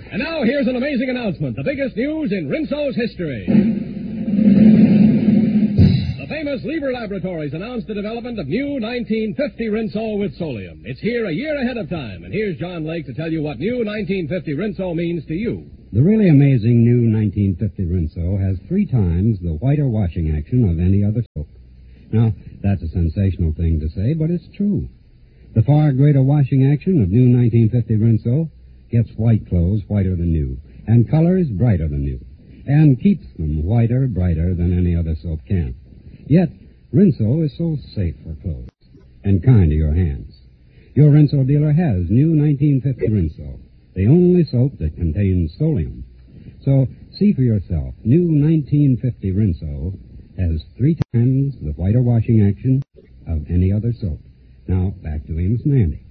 And now here's an amazing announcement, the biggest news in Rinso's history. The famous Lever Laboratories announced the development of new 1950 Rinso with Solium. It's here a year ahead of time, and here's John Lake to tell you what new 1950 Rinso means to you. The really amazing new 1950 Rinso has 3 times the whiter washing action of any other soap. Now, that's a sensational thing to say, but it's true. The far greater washing action of new 1950 Rinso gets white clothes whiter than new, and colors brighter than new, and keeps them whiter, brighter than any other soap can. Yet, Rinso is so safe for clothes and kind to your hands. Your Rinso dealer has new 1950 Rinso, the only soap that contains Solium. So, see for yourself. New 1950 Rinso has 3 times the whiter washing action of any other soap. Now, back to Amos and Andy.